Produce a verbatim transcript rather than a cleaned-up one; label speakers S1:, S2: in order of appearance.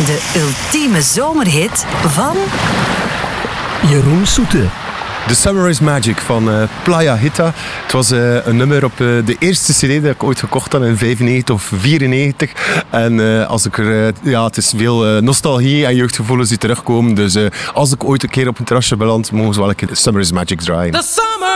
S1: de ultieme zomerhit van
S2: Jeroen Soete.
S3: The Summer is Magic van uh, Playa Hita. Het was uh, een nummer op uh, de eerste cd dat ik ooit gekocht had in vijfennegentig of vierennegentig. En uh, als ik er, uh, ja, het is veel uh, nostalgie en jeugdgevoelens die terugkomen. Dus uh, als ik ooit een keer op een terrasje beland, mogen ze wel een keer The Summer is Magic draaien.
S4: The summer